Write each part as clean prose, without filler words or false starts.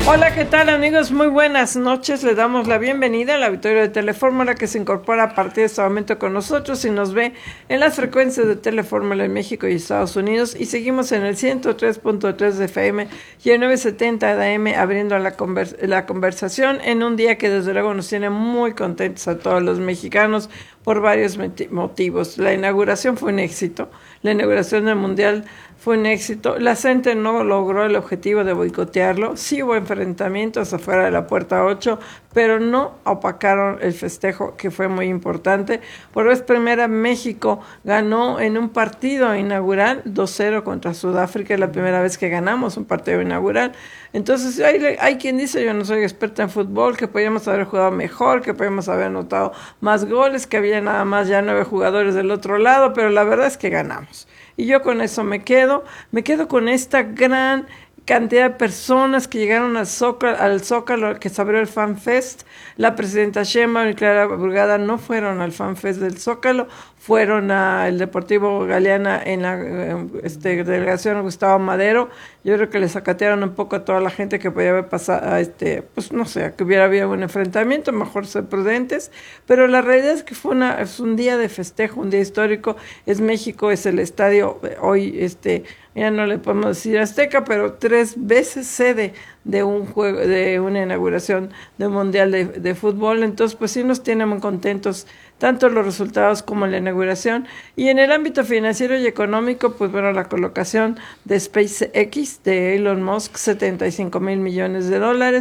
Hola, ¿qué tal amigos? Muy buenas noches. Le damos la bienvenida al auditorio de Telefórmula que se incorpora a partir de este momento con nosotros y nos ve en las frecuencias de Telefórmula en México y Estados Unidos, y seguimos en el 103.3 de FM y el 970 de AM abriendo la conversación en un día que desde luego nos tiene muy contentos a todos los mexicanos por varios motivos. La inauguración fue un éxito, la inauguración del Mundial fue un éxito. La gente no logró el objetivo de boicotearlo. Sí hubo enfrentamientos afuera de la puerta 8, pero no opacaron el festejo, que fue muy importante. Por vez primera, México ganó en un partido inaugural 2-0 contra Sudáfrica. Es la primera vez que ganamos un partido inaugural. Entonces, hay quien dice, yo no soy experta en fútbol, que podíamos haber jugado mejor, que podíamos haber anotado más goles, que había nada más ya 9 jugadores del otro lado, pero la verdad es que ganamos. Y yo con eso me quedo con esta gran cantidad de personas que llegaron al Zócalo, que se abrió el Fan Fest. La presidenta Sheinbaum y Clara Brugada no fueron al Fan Fest del Zócalo, fueron al Deportivo Galeana en la delegación Gustavo Madero. Yo creo que le sacatearon un poco a toda la gente que podía haber pasado, pues no sé, que hubiera habido un enfrentamiento, mejor ser prudentes, pero la realidad es que es un día de festejo, un día histórico. Es México, es el estadio, hoy ya no le podemos decir Azteca, pero 3 veces sede de un juego, de una inauguración de un mundial de fútbol. Entonces pues sí nos tienen muy contentos tanto los resultados como la inauguración. Y en el ámbito financiero y económico, pues bueno, la colocación de SpaceX de Elon Musk, $75,000 millones,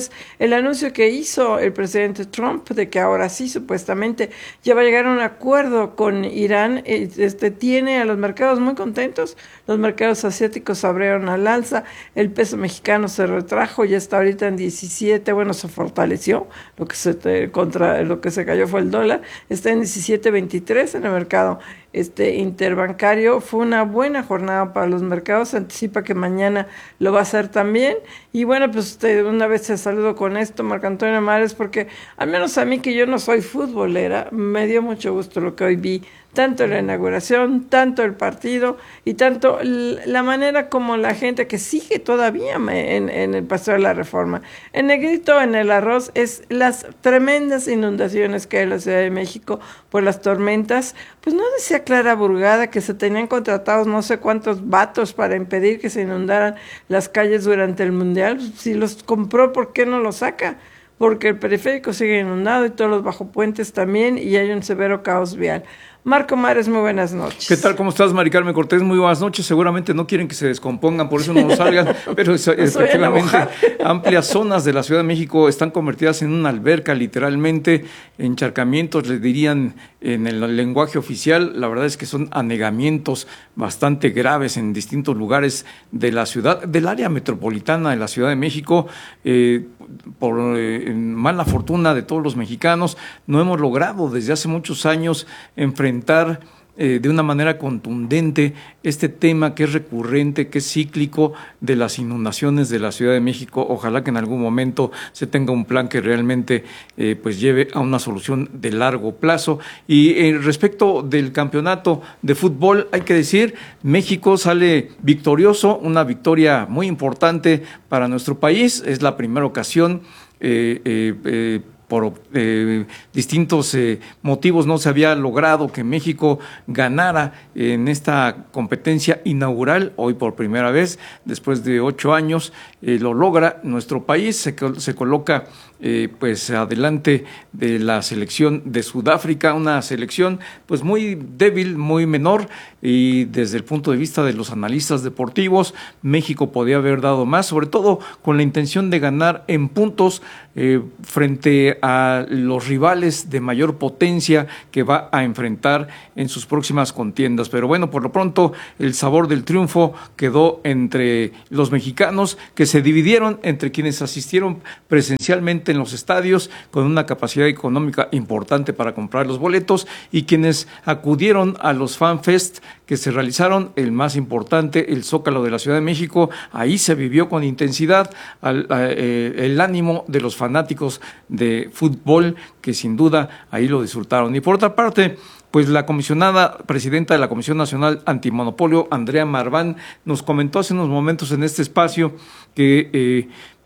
el anuncio que hizo el presidente Trump de que ahora sí supuestamente ya va a llegar a un acuerdo con Irán, tiene a los mercados muy contentos. Los mercados asiáticos abrieron al alza, el peso mexicano se retrajo, ya está ahorita en 17, bueno, se fortaleció, lo que se cayó fue el dólar, está en 17.23 en el mercado interbancario. Fue una buena jornada para los mercados, se anticipa que mañana lo va a hacer también. Y bueno, pues una vez te saludo con esto, Marco Antonio Mares, porque al menos a mí, que yo no soy futbolera, me dio mucho gusto lo que hoy vi, tanto la inauguración, tanto el partido y tanto la manera como la gente que sigue todavía en el Paseo de la Reforma. En negrito en el arroz es las tremendas inundaciones que hay en la Ciudad de México por las tormentas. Pues no decía Clara Brugada que se tenían contratados no sé cuántos vatos para impedir que se inundaran las calles durante el Mundial. Si los compró, ¿por qué no los saca? Porque el periférico sigue inundado y todos los bajopuentes también, y hay un severo caos vial. Marco Mares, muy buenas noches. ¿Qué tal? ¿Cómo estás, Mari Carmen Cortés? Muy buenas noches. Seguramente no quieren que se descompongan, por eso no salgan, pero efectivamente amplias zonas de la Ciudad de México están convertidas en una alberca, literalmente, encharcamientos, les dirían en el lenguaje oficial. La verdad es que son anegamientos bastante graves en distintos lugares de la ciudad, del área metropolitana de la Ciudad de México. Por mala fortuna de todos los mexicanos, no hemos logrado desde hace muchos años enfrentar de una manera contundente este tema que es recurrente, que es cíclico, de las inundaciones de la Ciudad de México. Ojalá que en algún momento se tenga un plan que realmente pues lleve a una solución de largo plazo. Y respecto del campeonato de fútbol, hay que decir, México sale victorioso, una victoria muy importante para nuestro país. Es la primera ocasión por distintos motivos no se había logrado que México ganara en esta competencia inaugural. Hoy por primera vez, después de 8 años, lo logra nuestro país, se coloca pues adelante de la selección de Sudáfrica, una selección pues muy débil, muy menor, y desde el punto de vista de los analistas deportivos, México podía haber dado más, sobre todo con la intención de ganar en puntos frente a los rivales de mayor potencia que va a enfrentar en sus próximas contiendas. Pero bueno, por lo pronto el sabor del triunfo quedó entre los mexicanos, que se dividieron entre quienes asistieron presencialmente en los estadios con una capacidad económica importante para comprar los boletos, y quienes acudieron a los Fan Fest que se realizaron, el más importante, el Zócalo de la Ciudad de México. Ahí se vivió con intensidad el ánimo de los fanáticos de fútbol, que sin duda ahí lo disfrutaron. Y por otra parte, pues la comisionada presidenta de la Comisión Nacional Antimonopolio, Andrea Marván, nos comentó hace unos momentos en este espacio que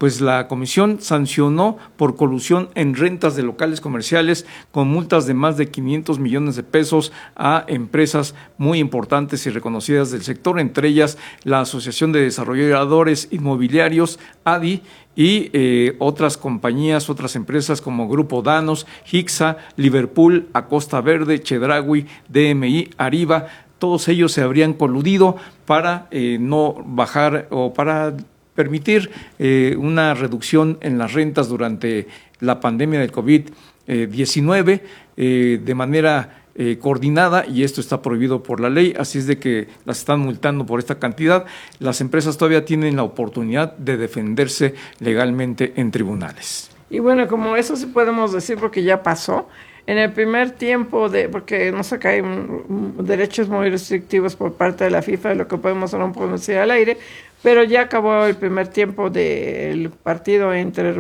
pues la comisión sancionó por colusión en rentas de locales comerciales con multas de más de 500 millones de pesos a empresas muy importantes y reconocidas del sector, entre ellas la Asociación de Desarrolladores Inmobiliarios, ADI, y otras compañías, otras empresas como Grupo Danos, Hixa, Liverpool, Acosta Verde, Chedraui, DMI, Arriba. Todos ellos se habrían coludido para no bajar o para permitir una reducción en las rentas durante la pandemia del COVID-19 de manera coordinada, y esto está prohibido por la ley, así es de que las están multando por esta cantidad. Las empresas todavía tienen la oportunidad de defenderse legalmente en tribunales. Y bueno, como eso sí podemos decir porque ya pasó, en el primer tiempo, porque no sé que hay derechos muy restrictivos por parte de la FIFA, de lo que podemos o no podemos decir al aire, pero ya acabó el primer tiempo del partido entre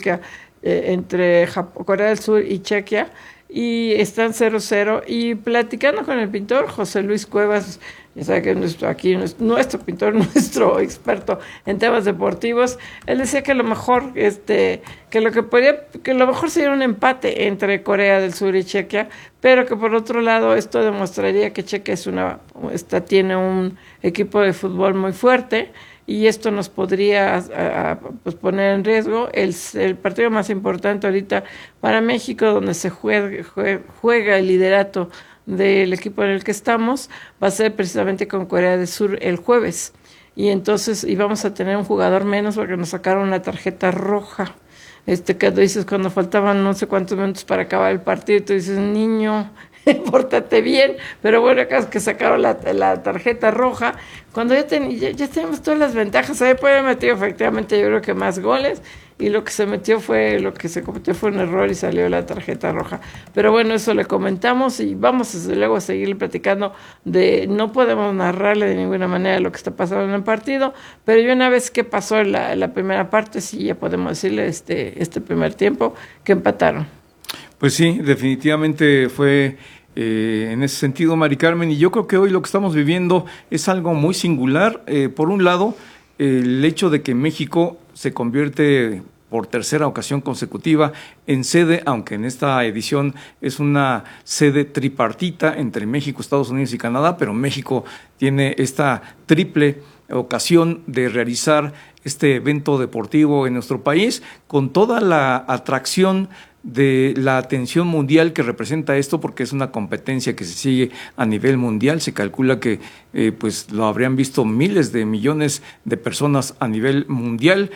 Corea del Sur y Chequia, y están 0-0, y platicando con el pintor José Luis Cuevas, ya sabe que nuestro pintor, nuestro experto en temas deportivos, él decía que lo mejor, que lo mejor sería un empate entre Corea del Sur y Chequia, pero que por otro lado esto demostraría que Chequia tiene un equipo de fútbol muy fuerte, y esto nos podría pues poner en riesgo el partido más importante ahorita para México, donde se juega el liderato del equipo en el que estamos, va a ser precisamente con Corea del Sur el jueves, y entonces íbamos a tener un jugador menos porque nos sacaron una tarjeta roja. Que dices cuando faltaban no sé cuántos minutos para acabar el partido, tú dices, niño, pórtate bien, pero bueno, acá es que sacaron la tarjeta roja, cuando ya tenemos todas las ventajas. Ahí puede haber metido efectivamente, yo creo que más goles, y lo que se cometió fue un error y salió la tarjeta roja. Pero bueno, eso le comentamos, y vamos desde luego a seguir platicando no podemos narrarle de ninguna manera lo que está pasando en el partido, pero ya una vez que pasó la primera parte, sí ya podemos decirle este primer tiempo que empataron. Pues sí, definitivamente fue en ese sentido, Mari Carmen, y yo creo que hoy lo que estamos viviendo es algo muy singular. Por un lado, el hecho de que México se convierte por tercera ocasión consecutiva en sede, aunque en esta edición es una sede tripartita entre México, Estados Unidos y Canadá, pero México tiene esta triple ocasión de realizar este evento deportivo en nuestro país, con toda la atracción de la atención mundial que representa esto, porque es una competencia que se sigue a nivel mundial. Se calcula que pues lo habrían visto miles de millones de personas a nivel mundial.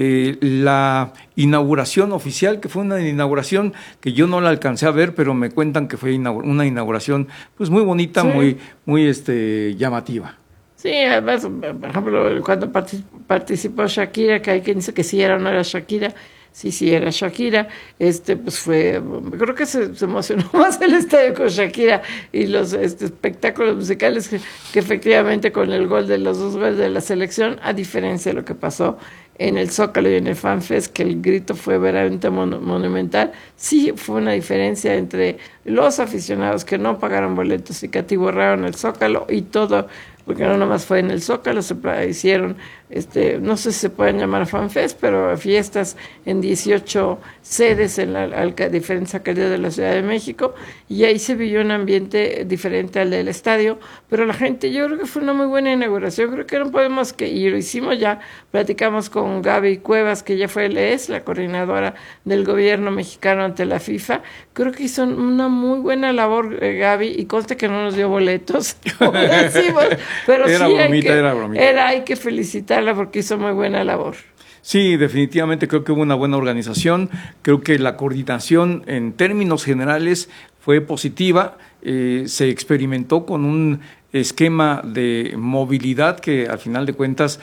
La inauguración oficial, que fue una inauguración que yo no la alcancé a ver, pero me cuentan que fue una inauguración pues muy bonita, sí, muy llamativa. Sí, además, por ejemplo, cuando participó Shakira, que hay quien dice que sí era o no era Shakira. Sí, era Shakira, pues creo que se emocionó más el estadio con Shakira y los espectáculos musicales que efectivamente con el gol de los 2 goles de la selección, a diferencia de lo que pasó en el Zócalo y en el FanFest, que el grito fue verdaderamente monumental. Sí fue una diferencia entre los aficionados que no pagaron boletos y que atiborraron el Zócalo y todo, porque no nomás fue en el Zócalo, se hicieron, no sé si se pueden llamar FanFest, pero fiestas en 18 sedes en diferentes alcaldías de la Ciudad de México, y ahí se vivió un ambiente diferente al del estadio, pero la gente, yo creo que fue una muy buena inauguración. Creo que no podemos y lo hicimos ya, platicamos con Gaby Cuevas, que ya es la coordinadora del gobierno mexicano ante la FIFA. Creo que hizo una muy buena labor Gaby, y conste que no nos dio boletos, como decimos, pero era sí bromita. Hay que felicitarla porque hizo muy buena labor. Sí, definitivamente creo que hubo una buena organización. Creo que la coordinación en términos generales fue positiva. Se experimentó con un esquema de movilidad que al final de cuentas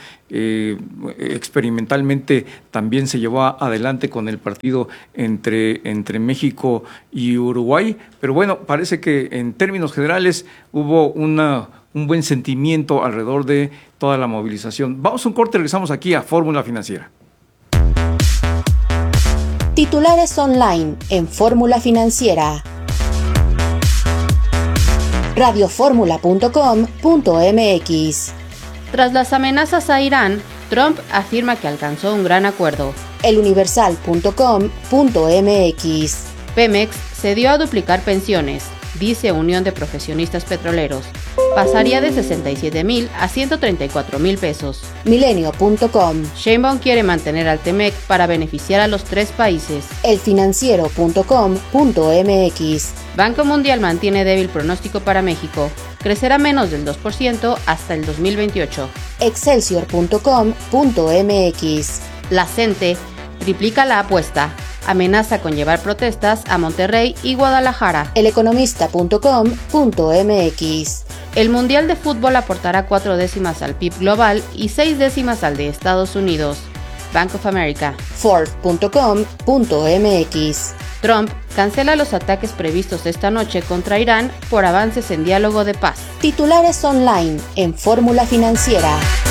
experimentalmente también se llevó adelante con el partido entre México y Uruguay. Pero bueno, parece que en términos generales hubo un buen sentimiento alrededor de toda la movilización. Vamos a un corte, regresamos aquí a Fórmula Financiera. Titulares online en Fórmula Financiera. radioformula.com.mx. Tras las amenazas a Irán, Trump afirma que alcanzó un gran acuerdo. eluniversal.com.mx. Pemex cedió a duplicar pensiones, dice Unión de Profesionistas Petroleros. Pasaría de 67,000 a 134,000 pesos. Milenio.com. Sheinbaum quiere mantener al TEMEC para beneficiar a los 3 países. elfinanciero.com.mx. Banco Mundial mantiene débil pronóstico para México. Crecerá menos del 2% hasta el 2028. excelsior.com.mx. La CENTE triplica la apuesta. Amenaza con llevar protestas a Monterrey y Guadalajara. eleconomista.com.mx. El Mundial de Fútbol aportará 4 décimas al PIB global y 6 décimas al de Estados Unidos. Bank of America. Forbes.com.mx. Trump cancela los ataques previstos esta noche contra Irán por avances en diálogo de paz. Titulares online en Fórmula Financiera.